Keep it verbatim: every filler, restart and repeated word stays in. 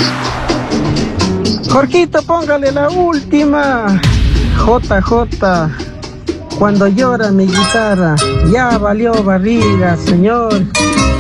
Jorgito, póngale la última. J J, cuando llora mi guitarra, ya valió barriga, señor.